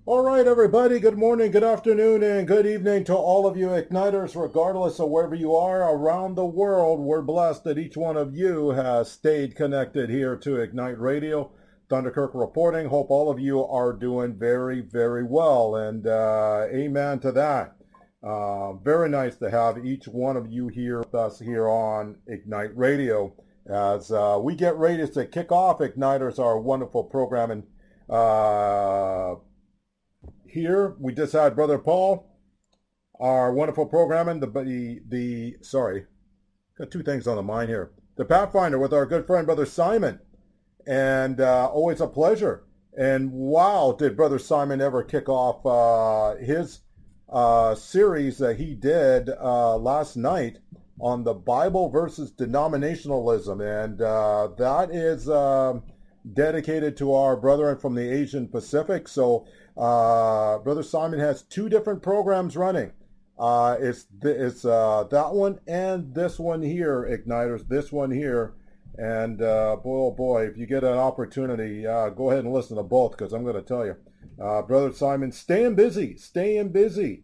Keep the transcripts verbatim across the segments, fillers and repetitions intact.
All right, everybody, good morning, good afternoon, and good evening to all of you Igniters, regardless of wherever you are around the world. We're blessed that each one of you has stayed connected here to Ignite Radio. Thunderkirk reporting. Hope all of you are doing very, very well, and uh, amen to that. Uh, very nice to have each one of you here with us here on Ignite Radio as uh, we get ready to kick off Igniters, our wonderful programming. Uh, Here we just had Brother Paul, our wonderful programming, the the the sorry, got two things on the mind here. The Pathfinder with our good friend Brother Simon, and uh, always a pleasure. And wow, did Brother Simon ever kick off uh, his uh, series that he did uh, last night on the Bible versus denominationalism, and uh, that is um, dedicated to our brethren from the Asian Pacific. So. Uh, Brother Simon has two different programs running. Uh, it's it's uh, that one and this one here, Igniters, this one here. And uh, boy, oh boy, if you get an opportunity, uh, go ahead and listen to both, because I'm going to tell you. Uh, Brother Simon, staying busy, staying busy.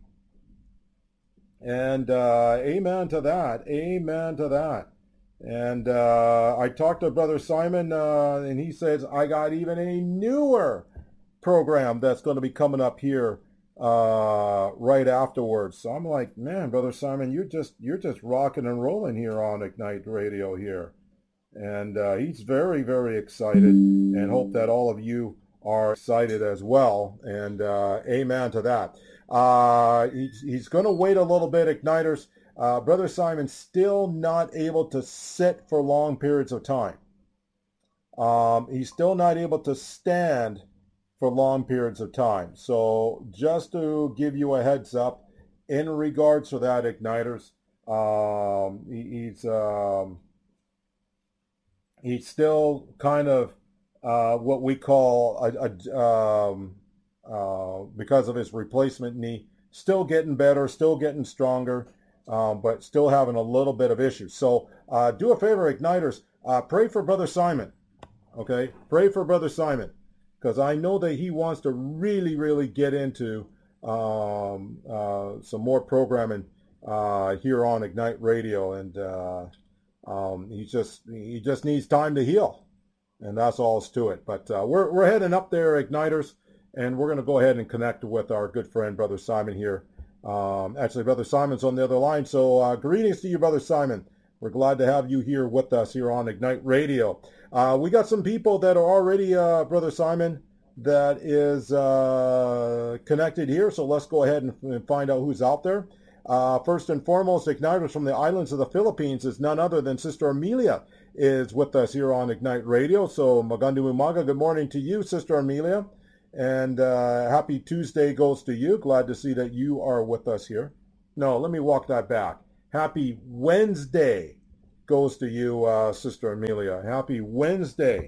And uh, amen to that, amen to that. And uh, I talked to Brother Simon, uh, and he says, I got even a newer program that's going to be coming up here uh, right afterwards. So I'm like, man, Brother Simon, you're just you're just rocking and rolling here on Ignite Radio here. And uh, he's very, very excited, and hope that all of you are excited as well. And uh, amen to that. Uh, he's, he's going to wait a little bit, Igniters. Uh, Brother Simon's still not able to sit for long periods of time. Um, he's still not able to stand for long periods of time. So just to give you a heads up in regards to that, Igniters, um, he, he's um, he's still kind of uh, what we call a, a um, uh, because of his replacement knee, still getting better, still getting stronger, um, but still having a little bit of issues. So uh, do a favor, Igniters, uh, pray for Brother Simon. Okay, pray for Brother Simon, because I know that he wants to really, really get into um, uh, some more programming uh, here on Ignite Radio, and uh, um, he just he just needs time to heal, and that's all it's to it. But uh, we're we're heading up there, Igniters, and we're going to go ahead and connect with our good friend Brother Simon here. Um, actually, Brother Simon's on the other line, so uh, greetings to you, Brother Simon. We're glad to have you here with us here on Ignite Radio. Uh, we got some people that are already, uh, Brother Simon, that is uh, connected here. So let's go ahead and, and find out who's out there. Uh, first and foremost, Igniters from the islands of the Philippines is none other than Sister Amelia is with us here on Ignite Radio. So Magandang umaga, good morning to you, Sister Amelia. And uh, happy Tuesday goes to you. Glad to see that you are with us here. No, let me walk that back. Happy Wednesday goes to you, uh, Sister Amelia. Happy Wednesday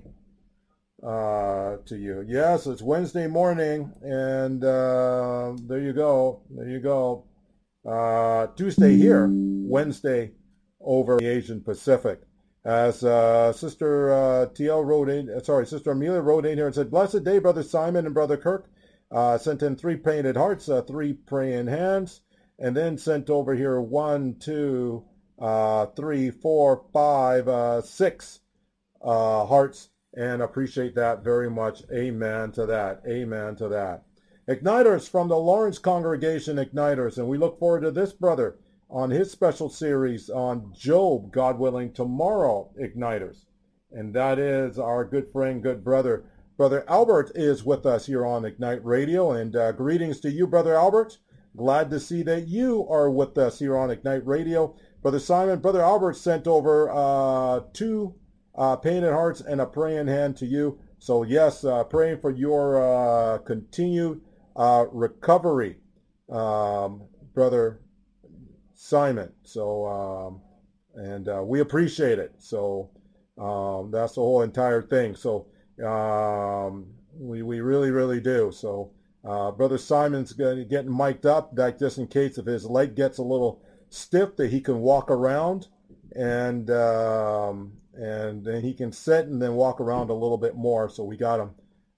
uh, to you. Yes, it's Wednesday morning, and uh, there you go. There you go. Uh, Tuesday here, Wednesday over the Asian Pacific. As uh, Sister uh, T L wrote in, uh, sorry, Sister Amelia wrote in here and said, "Blessed day, Brother Simon and Brother Kirk." Uh, sent in three painted hearts, uh, three praying hands, and then sent over here one, two, uh, three, four, five, uh, six uh, hearts, and appreciate that very much. Amen to that. Amen to that. Igniters from the Lawrence Congregation, Igniters, and we look forward to this brother on his special series on Job, God willing, tomorrow, Igniters. And that is our good friend, good brother. Brother Albert is with us here on Ignite Radio, and uh, greetings to you, Brother Albert. Glad to see that you are with us here on Ignite Radio. Brother Simon, Brother Albert sent over uh, two uh, painted hearts and a praying hand to you. So yes, uh, praying for your uh, continued uh, recovery, um, Brother Simon. So, um, and uh, we appreciate it. So um, that's the whole entire thing. So um, we, we really, really do. So uh, Brother Simon's getting mic'd up, that just in case if his leg gets a little stiff, that he can walk around, and um, and then he can sit and then walk around a little bit more. So we got him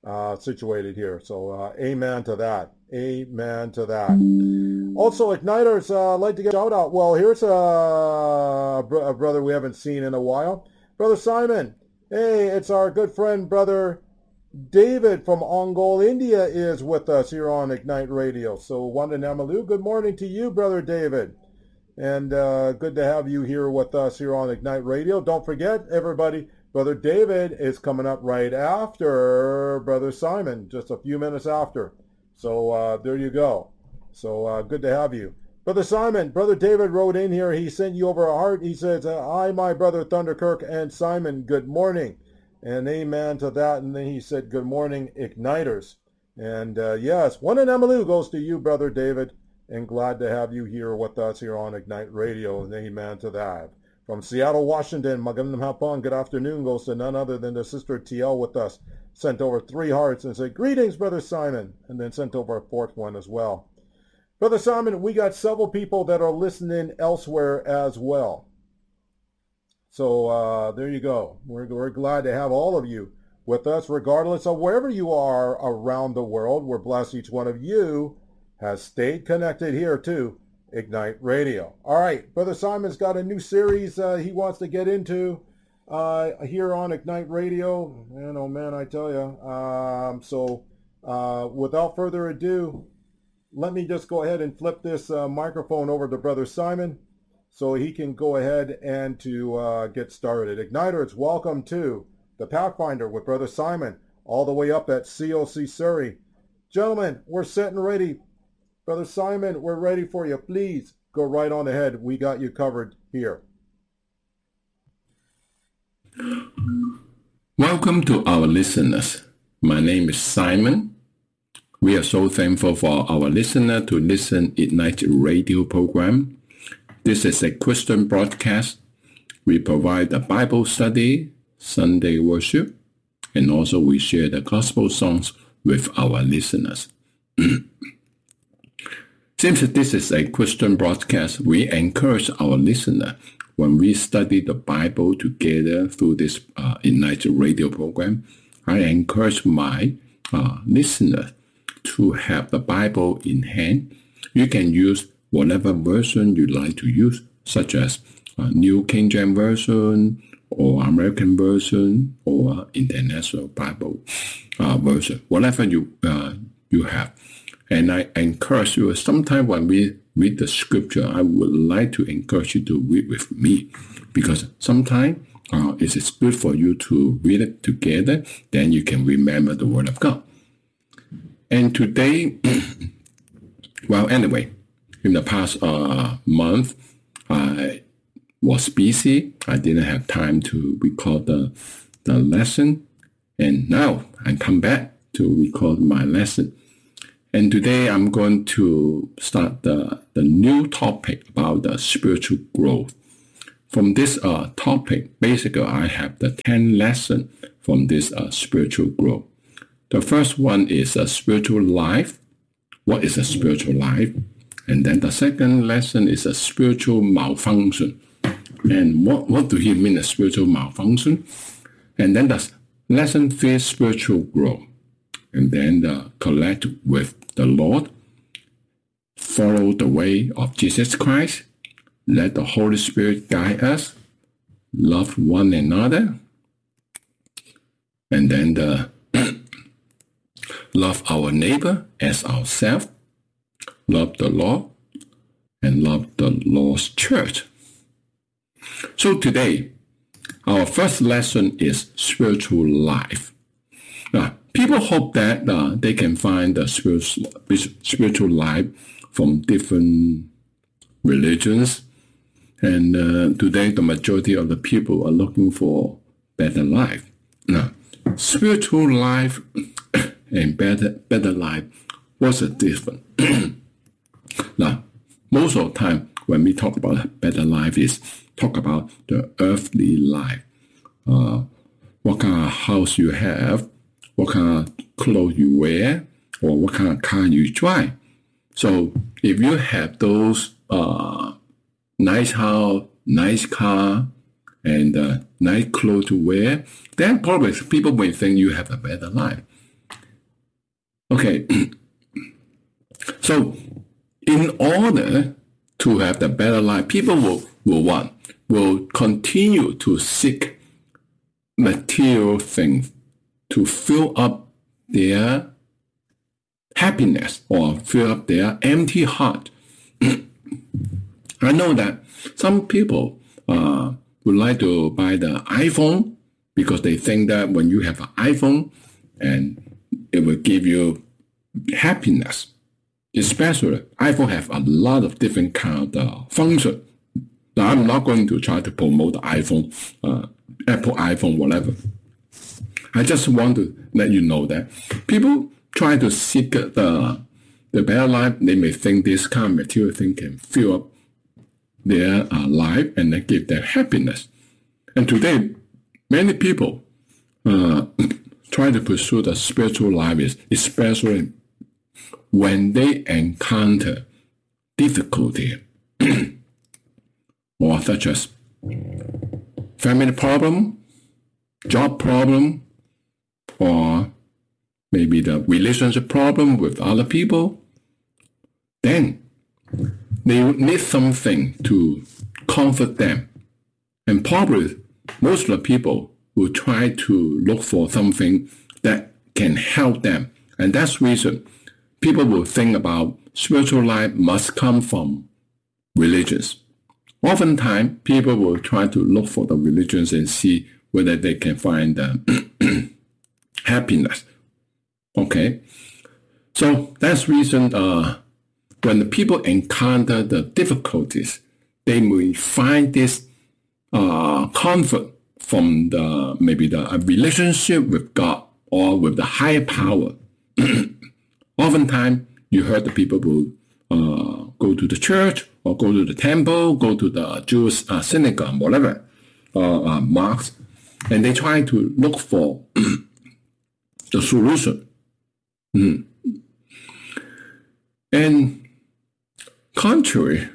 uh, situated here. So uh, amen to that. Amen to that. Also, Igniters, uh, I'd like to get a shout out. Well, here's a, a brother we haven't seen in a while. Brother Simon. Hey, it's our good friend, Brother David from Ongole, India is with us here on Ignite Radio. So, Wanda Namalu, good morning to you, Brother David. And uh, good to have you here with us here on Ignite Radio. Don't forget, everybody, Brother David is coming up right after Brother Simon, just a few minutes after. So uh, there you go. So uh, good to have you. Brother Simon, Brother David wrote in here. He sent you over a heart. He says, hi, my brother Thunderkirk and Simon, good morning. And amen to that. And then he said, good morning, Igniters. And uh, yes, one in Emalu goes to you, Brother David. And glad to have you here with us here on Ignite Radio. And amen to that. From Seattle, Washington, Magandang hapon, good afternoon, goes to none other than the sister T L with us. Sent over three hearts and said, greetings, Brother Simon. And then sent over a fourth one as well. Brother Simon, we got several people that are listening elsewhere as well. So uh, there you go. We're, we're glad to have all of you with us, regardless of wherever you are around the world. We're blessed each one of you has stayed connected here to Ignite Radio. All right, Brother Simon's got a new series uh, he wants to get into uh, here on Ignite Radio. Man, oh man, I tell you. Um, so uh, without further ado, let me just go ahead and flip this uh, microphone over to Brother Simon so he can go ahead and to uh, get started. Igniters, welcome to the Pathfinder with Brother Simon, all the way up at C O C Surrey. Gentlemen, we're set and ready. Brother Simon, we're ready for you. Please go right on ahead. We got you covered here. Welcome to our listeners. My name is Simon. We are so thankful for our listener to listen Ignite Radio program. This is a Christian broadcast. We provide a Bible study, Sunday worship, and also we share the gospel songs with our listeners. Since this is a Christian broadcast, we encourage our listener when we study the Bible together through this uh, Ignite Radio program. I encourage my uh, listeners to have the Bible in hand. You can use whatever version you like to use, such as uh, New King James Version or American Version or International Bible uh, Version, whatever you uh, you have. And I encourage you, sometimes when we read the scripture, I would like to encourage you to read with me, because sometimes uh, it is good for you to read it together, then you can remember the Word of God. And today, well, anyway, in the past uh, month, I was busy. I didn't have time to record the, the lesson. And now I come back to record my lesson. And today I'm going to start the, the new topic about the spiritual growth. From this uh, topic, basically I have the ten lessons from this uh, spiritual growth. The first one is a spiritual life. What is a spiritual life? And then the second lesson is a spiritual malfunction. And what, what do he mean, a spiritual malfunction? And then the lesson three, spiritual growth. And then the collect with the Lord, follow the way of Jesus Christ, let the Holy Spirit guide us, love one another, and then the love our neighbor as ourselves, love the Lord, and love the Lord's church. So today, our first lesson is spiritual life. Now, people hope that uh, they can find the spiritual, spiritual life from different religions. And uh, today, the majority of the people are looking for better life. Now, spiritual life and better, better life, what's the difference? Now, most of the time, when we talk about better life, is talk about the earthly life. Uh, what kind of house you have, what kind of clothes you wear, or what kind of car you drive. So if you have those uh, nice house, nice car, and uh, nice clothes to wear, then probably people may think you have a better life. Okay. So in order to have the better life, people will, will what? Will continue to seek material things to fill up their happiness or fill up their empty heart. I know that some people uh, would like to buy the iPhone because they think that when you have an iPhone, and it will give you happiness. Especially, iPhone have a lot of different kind of uh, functions. Now, I'm not going to try to promote the iPhone, uh, Apple iPhone, whatever. I just want to let you know that people try to seek the, the better life. They may think this kind of material thing can fill up their uh, life and then give them happiness. And today, many people uh, try to pursue the spiritual life, especially when they encounter difficulty or such as family problem, job problem, or maybe the relationship problem with other people, then they need something to comfort them. And probably most of the people will try to look for something that can help them. And that's the reason people will think about spiritual life must come from religions. Oftentimes, people will try to look for the religions and see whether they can find uh, happiness. Okay? So that's the reason uh, when the people encounter the difficulties, they may find this uh, comfort from the maybe the a relationship with God or with the higher power. Oftentimes, you heard the people will uh, go to the church or go to the temple, go to the Jewish uh, synagogue, whatever, uh, uh, mosques, and they try to look for the solution. Mm. And contrary,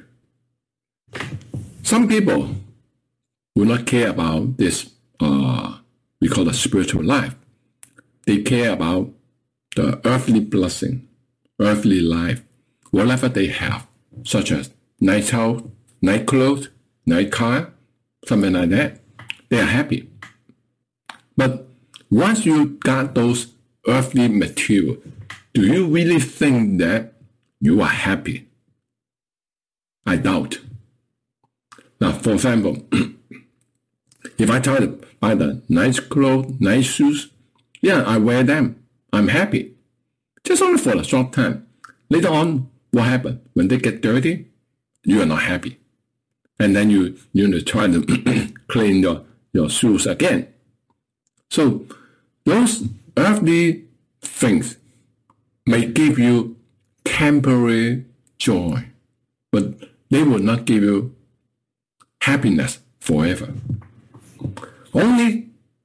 some people will not care about this, uh, we call it spiritual life. They care about the earthly blessing, earthly life, whatever they have, such as nice house, nice clothes, nice car, something like that. They are happy. But once you got those earthly material, do you really think that you are happy? I doubt. Now, for example, if I try to buy the nice clothes, nice shoes, yeah, I wear them. I'm happy. Just only for a short time. Later on, what happens? When they get dirty, you are not happy. And then you, you need to try to clean your, your shoes again. So those earthly things may give you temporary joy, but they will not give you happiness forever. Only